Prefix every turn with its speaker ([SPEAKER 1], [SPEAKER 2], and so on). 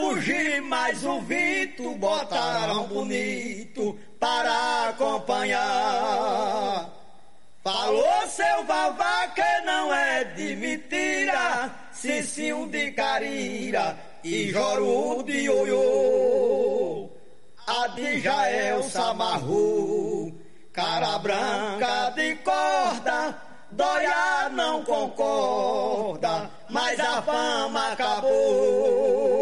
[SPEAKER 1] fugir, mas o vento botaram bonito para acompanhar. Falou seu vavá que não é de mentira, Cicinho de Carira e Joru de Oiô. A de Jael Samarru, cara branca de corda, Dória não concorda, mas a fama acabou.